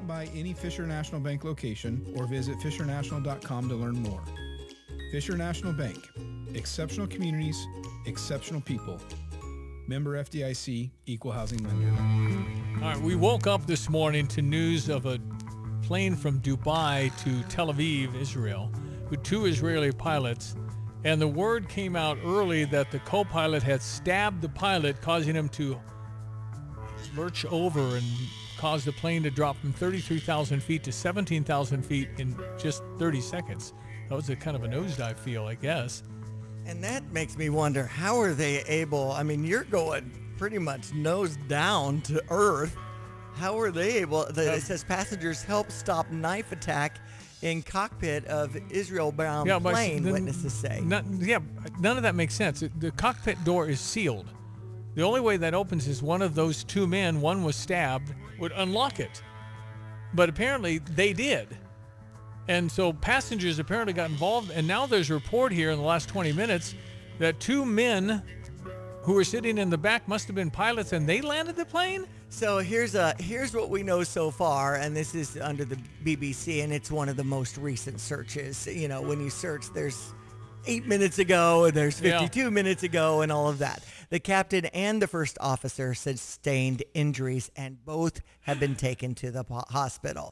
by any Fisher National Bank location or visit fishernational.com to learn more. Fisher National Bank. Exceptional communities, exceptional people. Member FDIC, Equal Housing Lender. All right, we woke up this morning to news of a plane from Dubai to Tel Aviv, Israel, with 2 Israeli pilots. And the word came out early that the co-pilot had stabbed the pilot, causing him to lurch over and cause the plane to drop from 33,000 feet to 17,000 feet in just 30 seconds. That was a kind of a nosedive feel, I guess. And that makes me wonder, how are they able, I mean, you're going pretty much nose down to earth. How are they able, it says passengers help stop knife attack in cockpit of Israel-bound plane, witnesses say. None of that makes sense. The cockpit door is sealed. The only way that opens is one of those 2 men, one was stabbed, would unlock it. But apparently they did. And so passengers apparently got involved, and now there's a report here in the last 20 minutes that 2 men who were sitting in the back must have been pilots, and they landed the plane? So here's what we know so far, and this is under the BBC, and it's one of the most recent searches. You know, when you search, there's 8 minutes ago, and there's 52 minutes ago, and all of that. The captain and the first officer sustained injuries, and both have been taken to the hospital.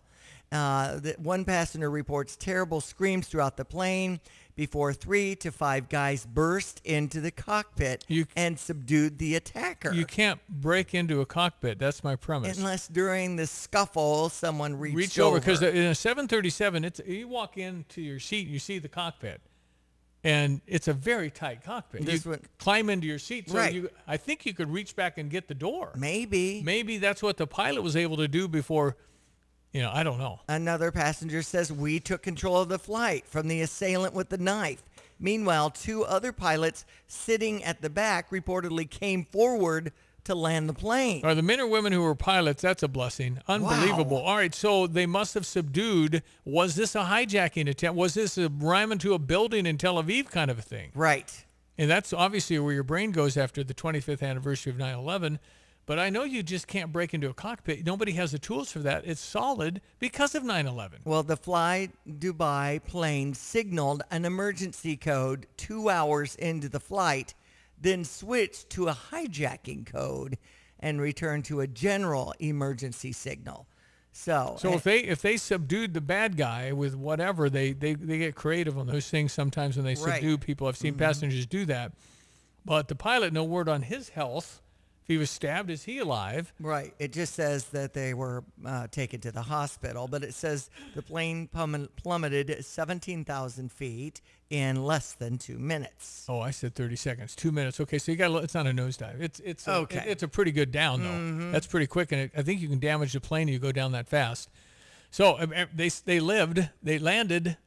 One passenger reports terrible screams throughout the plane before 3 to 5 guys burst into the cockpit and subdued the attacker. You can't break into a cockpit. That's my premise. Unless during the scuffle, someone reached over. Because in a 737, you walk into your seat, you see the cockpit. And it's a very tight cockpit. You climb into your seat. So I think you could reach back and get the door. Maybe that's what the pilot was able to do before. I don't know. Another passenger says, we took control of the flight from the assailant with the knife. Meanwhile, 2 other pilots sitting at the back reportedly came forward to land the plane. All right, the men or women who were pilots, that's a blessing. Unbelievable. Wow. All right, so they must have subdued. Was this a hijacking attempt? Was this a ram into a building in Tel Aviv kind of a thing? Right. And that's obviously where your brain goes after the 25th anniversary of 9/11. But I know you just can't break into a cockpit. Nobody has the tools for that. It's solid because of 9/11. Well, the Fly Dubai plane signaled an emergency code 2 hours into the flight, then switched to a hijacking code and returned to a general emergency signal. So if they subdued the bad guy with whatever, they get creative on those things sometimes when they subdue people. I've seen passengers do that. But the pilot, no word on his health. If he was stabbed, is he alive? Right. It just says that they were taken to the hospital, but it says the plane plummeted 17,000 feet in less than 2 minutes. Oh, I said 30 seconds. 2 minutes. Okay, so it's not a nosedive. It's a pretty good down though. Mm-hmm. That's pretty quick, and I think you can damage the plane if you go down that fast. So they lived, they landed,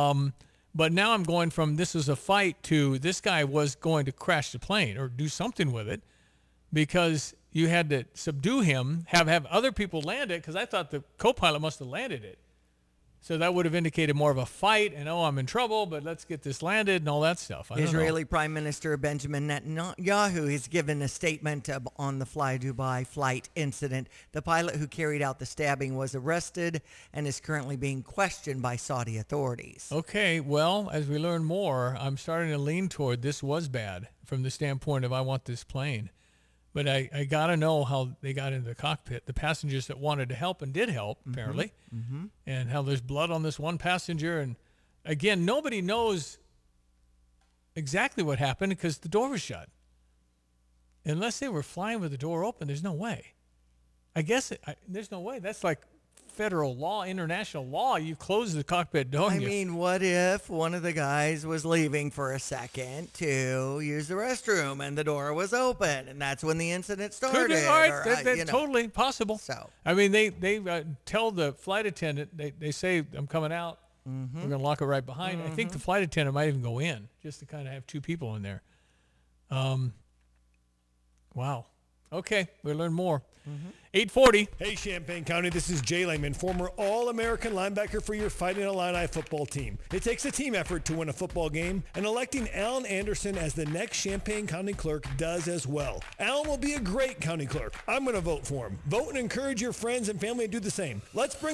but now I'm going from this was a fight to this guy was going to crash the plane or do something with it. Because you had to subdue him, have other people land it, because I thought the co-pilot must have landed it. So that would have indicated more of a fight, and I'm in trouble, but let's get this landed and all that stuff. Israeli Prime Minister Benjamin Netanyahu has given a statement on the Fly Dubai flight incident. The pilot who carried out the stabbing was arrested and is currently being questioned by Saudi authorities. Okay, well, as we learn more, I'm starting to lean toward this was bad from the standpoint of I want this plane. But I got to know how they got into the cockpit, the passengers that wanted to help and did help, apparently, and how there's blood on this one passenger. And, again, nobody knows exactly what happened because the door was shut. Unless they were flying with the door open, there's no way. I guess there's no way. That's like federal law, international law. You close the cockpit door. I mean, what if one of the guys was leaving for a second to use the restroom and the door was open, and that's when the incident started? All right, that's totally possible. So, I mean, they tell the flight attendant, they say, I'm coming out. We're going to lock it right behind. I think the flight attendant might even go in just to kind of have 2 people in there. Wow. Okay, we'll learn more. 8:40. Hey, Champaign County, this is Jay Lehman, former All-American linebacker for your Fighting Illini football team. It takes a team effort to win a football game, and electing Alan Anderson as the next Champaign County clerk does as well. Alan will be a great county clerk. I'm going to vote for him. Vote and encourage your friends and family to do the same. Let's bring